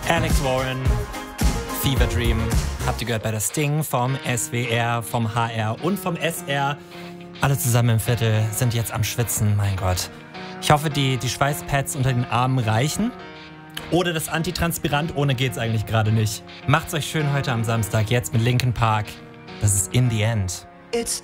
Alex Warren, Fever Dream. Habt ihr gehört bei der Sting vom SWR, vom HR und vom SR. Alle zusammen im Viertel sind jetzt am Schwitzen, mein Gott. Ich hoffe, die Schweißpads unter den Armen reichen. Oder das Antitranspirant, ohne geht's eigentlich gerade nicht. Macht's euch schön heute am Samstag, jetzt mit Linkin Park. Das ist In the End. It's